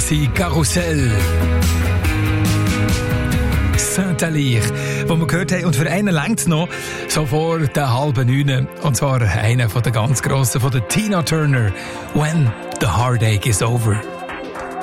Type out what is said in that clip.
war Karussell. Saint-Alir, wo wir gehört haben. Und für einen reicht es noch, so vor der 8:30. Und zwar einer von der ganz Grossen, von der Tina Turner. When the Heartache is Over.